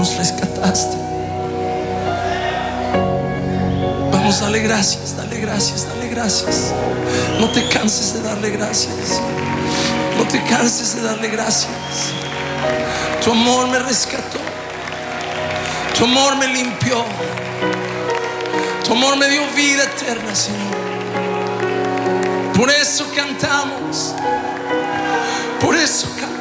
nos rescataste. Vamos, dale gracias, dale gracias, dale gracias. No te canses de darle gracias. No te canses de darle gracias. Tu amor me rescató. Tu amor me limpió. Tu amor me dio vida eterna, Señor. Por eso cantamos. Por eso cantamos.